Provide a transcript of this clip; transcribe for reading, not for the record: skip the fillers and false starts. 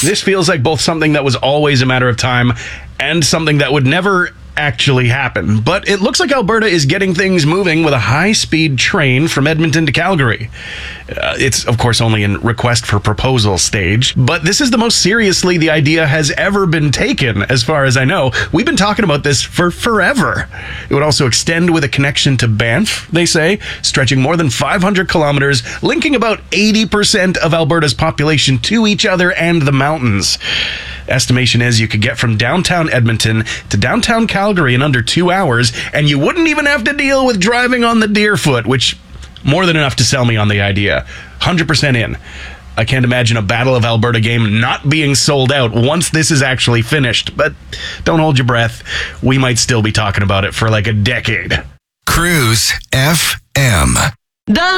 This feels like both something that was always a matter of time and something that would never actually happen. But it looks like Alberta is getting things moving with a high-speed train from Edmonton to Calgary. It's, of course, only in request for proposal stage, but this is the most seriously the idea has ever been taken, as far as I know. We've been talking about this for forever. It would also extend with a connection to Banff, they say, stretching more than 500 kilometers, linking about 80% of Alberta's population to each other and the mountains. Estimation is you could get from downtown Edmonton to downtown Calgary in under 2 hours, and you wouldn't even have to deal with driving on the Deerfoot, which more than enough to sell me on the idea. 100% in. I can't imagine a Battle of Alberta game not being sold out once this is actually finished, but don't hold your breath. We might still be talking about it for like a decade. Cruise FM.